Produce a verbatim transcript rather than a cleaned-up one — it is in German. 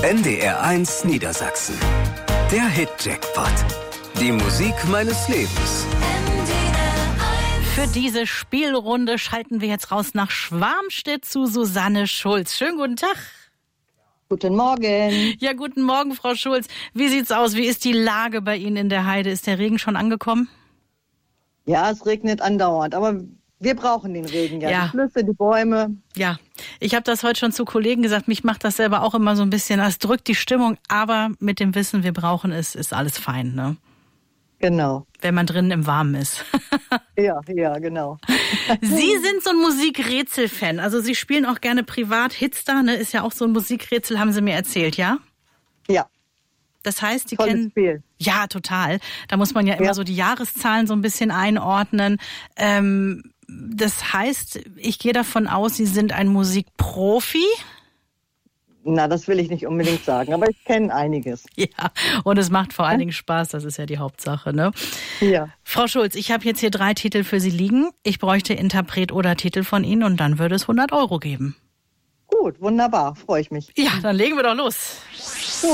N D R eins Niedersachsen. Der Hit-Jackpot. Die Musik meines Lebens. Für diese Spielrunde schalten wir jetzt raus nach Schwarmstedt zu Susanne Schulz. Schönen guten Tag. Guten Morgen. Ja, guten Morgen, Frau Schulz. Wie sieht's aus? Wie ist die Lage bei Ihnen in der Heide? Ist der Regen schon angekommen? Ja, es regnet andauernd, aber wir brauchen den Regen ja. Ja. Die Flüsse, die Bäume. Ja, ich habe das heute schon zu Kollegen gesagt. Mich macht das selber auch immer so ein bisschen. Es drückt die Stimmung, aber mit dem Wissen, wir brauchen es, ist alles fein, ne? Genau. Wenn man drinnen im Warmen ist. Ja, ja, genau. Sie sind so ein Musikrätsel-Fan. Also Sie spielen auch gerne privat Hitstar, ne? Ist ja auch so ein Musikrätsel, haben Sie mir erzählt, ja? Ja. Das heißt, Sie Tolles kennen... Spiel. Ja, total. Da muss man ja immer Ja. so die Jahreszahlen so ein bisschen einordnen. Ähm, das heißt, ich gehe davon aus, Sie sind ein Musikprofi. Na, das will ich nicht unbedingt sagen, aber ich kenne einiges. Ja, und es macht vor allen Dingen Spaß, das ist ja die Hauptsache, ne? Ja. Frau Schulz, ich habe jetzt hier drei Titel für Sie liegen. Ich bräuchte Interpret oder Titel von Ihnen und dann würde es hundert Euro geben. Gut, wunderbar, freue ich mich. Ja, dann legen wir doch los.